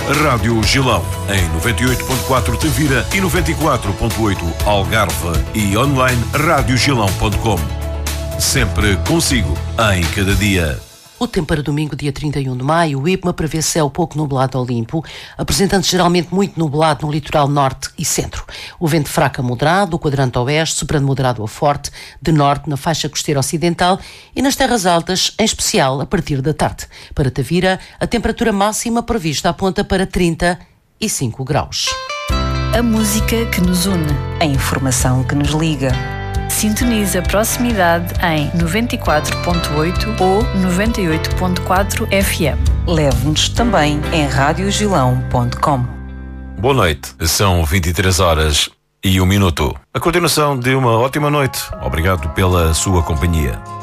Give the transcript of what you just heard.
Rádio Gilão, em 98.4 Tavira e 94.8 Algarve e online radiogilão.com. Sempre consigo, em cada dia. O tempo para domingo, dia 31 de maio, o IPMA prevê céu pouco nublado ao limpo, apresentando-se geralmente muito nublado no litoral norte e centro. O vento fraco a moderado, o quadrante oeste, soprando moderado a forte, de norte na faixa costeira ocidental e nas terras altas, em especial a partir da tarde. Para Tavira, a temperatura máxima prevista aponta para 35 graus. A música que nos une, a informação que nos liga. Sintoniza a proximidade em 94.8 ou 98.4 FM. Leve-nos também em radiogilão.com. Boa noite, são 23h01. A continuação de uma ótima noite. Obrigado pela sua companhia.